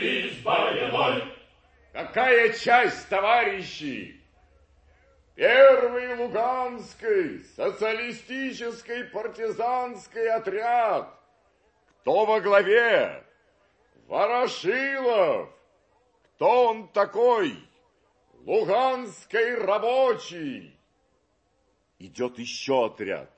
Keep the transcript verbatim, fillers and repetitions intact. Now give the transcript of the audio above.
Какая часть, товарищи? Первый Луганский социалистический партизанский отряд. Кто во главе? Ворошилов. Кто он такой? Луганский рабочий. Идет еще отряд.